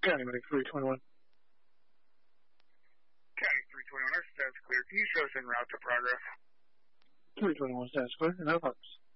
County Medic 321. County 321, our status clear. Can you show us en route to progress? 321 status clear, and no parks.